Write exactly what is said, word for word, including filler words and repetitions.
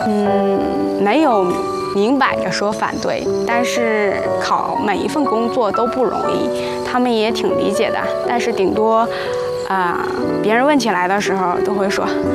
嗯，没有明摆着说反对，但是考每一份工作都不容易，他们也挺理解的。但是顶多，啊、别人问起来的时候都会说，